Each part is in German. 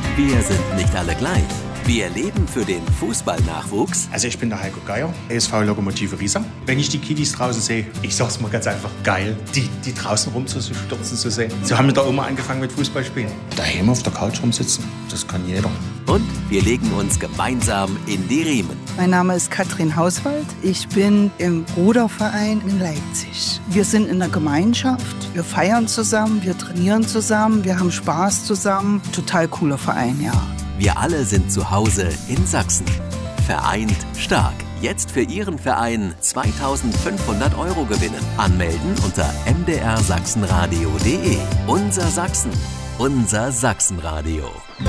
Wir sind nicht alle gleich. Wir leben für den Fußballnachwuchs. Also ich bin der Heiko Geier, ESV Lokomotive Riesa. Wenn ich die Kiddies draußen sehe, ich sag's mal ganz einfach, geil, die draußen rumzustürzen zu sehen. So haben wir da immer angefangen mit Fußballspielen. Daheim auf der Couch rumsitzen, das kann jeder. Und wir legen uns gemeinsam in die Riemen. Mein Name ist Katrin Hauswald. Ich bin im Ruderverein in Leipzig. Wir sind in der Gemeinschaft, wir feiern zusammen, wir trainieren zusammen, wir haben Spaß zusammen. Total cooler Verein, ja. Wir alle sind zu Hause in Sachsen. Vereint stark. Jetzt für Ihren Verein 2.500 € gewinnen. Anmelden unter mdrsachsenradio.de. Unser Sachsen. Unser Sachsenradio.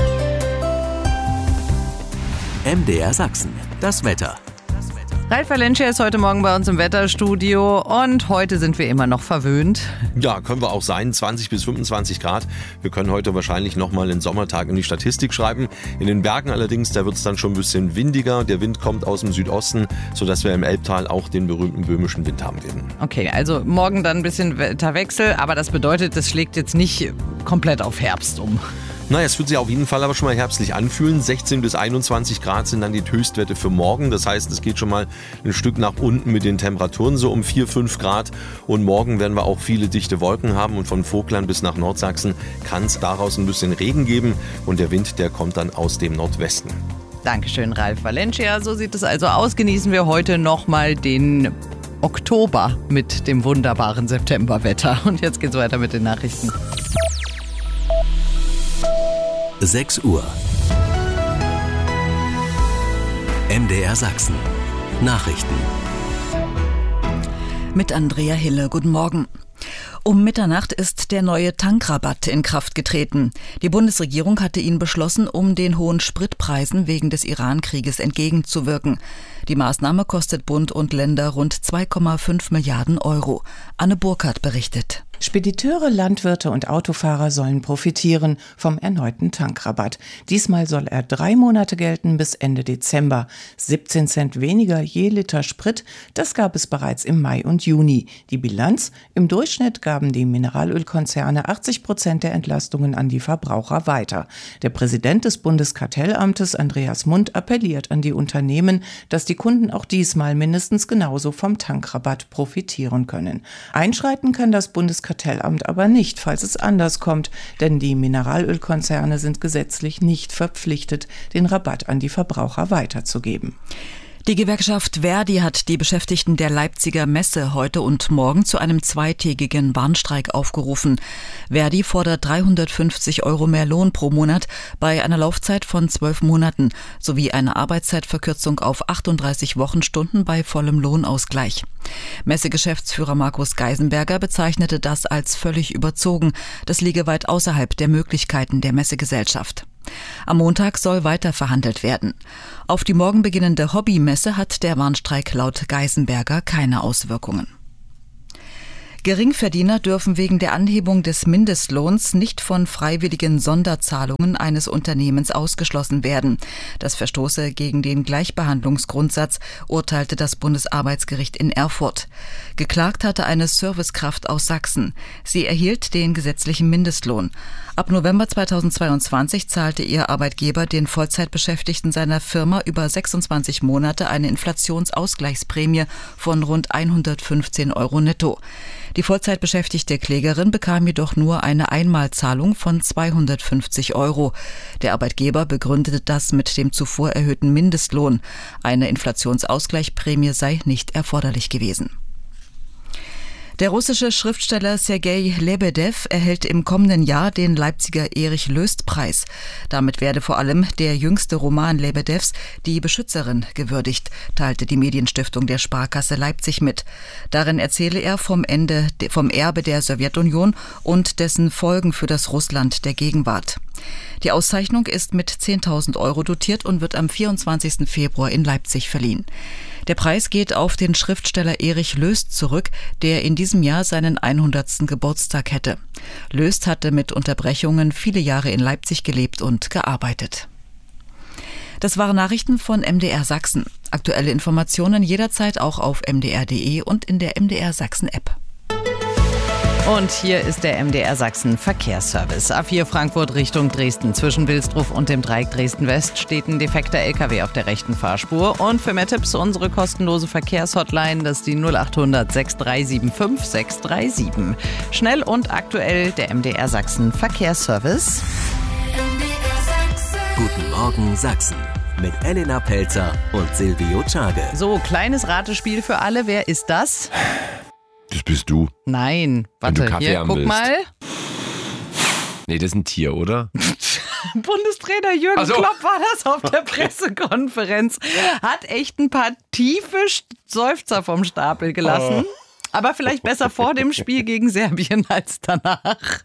MDR Sachsen. Das Wetter. Ralf Valencia ist heute Morgen bei uns im Wetterstudio und heute sind wir immer noch verwöhnt. Ja, können wir auch sein, 20 bis 25 Grad. Wir können heute wahrscheinlich nochmal den Sommertag in die Statistik schreiben. In den Bergen allerdings, da wird es dann schon ein bisschen windiger. Der Wind kommt aus dem Südosten, sodass wir im Elbtal auch den berühmten böhmischen Wind haben werden. Okay, also morgen dann ein bisschen Wetterwechsel, aber das bedeutet, das schlägt jetzt nicht komplett auf Herbst um. Naja, es wird sich auf jeden Fall aber schon mal herbstlich anfühlen. 16 bis 21 Grad sind dann die Höchstwerte für morgen. Das heißt, es geht schon mal ein Stück nach unten mit den Temperaturen, so um 4, 5 Grad. Und morgen werden wir auch viele dichte Wolken haben. Und von Vogtland bis nach Nordsachsen kann es daraus ein bisschen Regen geben. Und der Wind, der kommt dann aus dem Nordwesten. Dankeschön, Ralf Valencia. So sieht es also aus. Genießen wir heute nochmal den Oktober mit dem wunderbaren Septemberwetter. Und jetzt geht's weiter mit den Nachrichten. 6 Uhr. MDR Sachsen. Nachrichten. Mit Andrea Hille. Guten Morgen. Um Mitternacht ist der neue Tankrabatt in Kraft getreten. Die Bundesregierung hatte ihn beschlossen, um den hohen Spritpreisen wegen des Iran-Krieges entgegenzuwirken. Die Maßnahme kostet Bund und Länder rund 2,5 Milliarden €. Anne Burkhardt berichtet. Spediteure, Landwirte und Autofahrer sollen profitieren vom erneuten Tankrabatt. Diesmal soll er 3 Monate gelten bis Ende Dezember. 17 Cent weniger je Liter Sprit, das gab es bereits im Mai und Juni. Die Bilanz? Im Durchschnitt gaben die Mineralölkonzerne 80% der Entlastungen an die Verbraucher weiter. Der Präsident des Bundeskartellamtes, Andreas Mund, appelliert an die Unternehmen, dass die Kunden auch diesmal mindestens genauso vom Tankrabatt profitieren können. Einschreiten kann das Bundeskartellamt aber nicht, falls es anders kommt, denn die Mineralölkonzerne sind gesetzlich nicht verpflichtet, den Rabatt an die Verbraucher weiterzugeben. Die Gewerkschaft ver.di hat die Beschäftigten der Leipziger Messe heute und morgen zu einem 2-tägigen Warnstreik aufgerufen. ver.di fordert 350 € mehr Lohn pro Monat bei einer Laufzeit von 12 Monaten sowie eine Arbeitszeitverkürzung auf 38 Wochenstunden bei vollem Lohnausgleich. Messegeschäftsführer Markus Geisenberger bezeichnete das als völlig überzogen. Das liege weit außerhalb der Möglichkeiten der Messegesellschaft. Am Montag soll weiter verhandelt werden. Auf die morgen beginnende Hobbymesse hat der Warnstreik laut Geisenberger keine Auswirkungen. Geringverdiener dürfen wegen der Anhebung des Mindestlohns nicht von freiwilligen Sonderzahlungen eines Unternehmens ausgeschlossen werden. Das verstoße gegen den Gleichbehandlungsgrundsatz, urteilte das Bundesarbeitsgericht in Erfurt. Geklagt hatte eine Servicekraft aus Sachsen. Sie erhielt den gesetzlichen Mindestlohn. Ab November 2022 zahlte ihr Arbeitgeber den Vollzeitbeschäftigten seiner Firma über 26 Monate eine Inflationsausgleichsprämie von rund 115 € netto. Die Vollzeitbeschäftigte Klägerin bekam jedoch nur eine Einmalzahlung von 250 €. Der Arbeitgeber begründete das mit dem zuvor erhöhten Mindestlohn. Eine Inflationsausgleichsprämie sei nicht erforderlich gewesen. Der russische Schriftsteller Sergei Lebedew erhält im kommenden Jahr den Leipziger Erich-Löst-Preis. Damit werde vor allem der jüngste Roman Lebedews, Die Beschützerin, gewürdigt, teilte die Medienstiftung der Sparkasse Leipzig mit. Darin erzähle er vom Erbe der Sowjetunion und dessen Folgen für das Russland der Gegenwart. Die Auszeichnung ist mit 10.000 € dotiert und wird am 24. Februar in Leipzig verliehen. Der Preis geht auf den Schriftsteller Erich Löst zurück, der in diesem Jahr seinen 100. Geburtstag hätte. Löst hatte mit Unterbrechungen viele Jahre in Leipzig gelebt und gearbeitet. Das waren Nachrichten von MDR Sachsen. Aktuelle Informationen jederzeit auch auf mdr.de und in der MDR Sachsen App. Und hier ist der MDR Sachsen Verkehrsservice. A4 Frankfurt Richtung Dresden. Zwischen Wilsdruff und dem Dreieck Dresden-West steht ein defekter LKW auf der rechten Fahrspur. Und für mehr Tipps unsere kostenlose Verkehrshotline, das ist die 0800 6375 637. Schnell und aktuell der MDR Sachsen Verkehrsservice. Guten Morgen Sachsen mit Elena Pelzer und Silvio Czage. So, kleines Ratespiel für alle. Wer ist das? Das bist du. Nein, Wenn du warte, Kaffee hier, haben guck willst. mal. Nee, das ist ein Tier, oder? Bundestrainer Jürgen Ach so. Klopp war das auf der Pressekonferenz. Hat echt ein paar tiefe Seufzer vom Stapel gelassen. Aber vielleicht besser vor dem Spiel gegen Serbien als danach.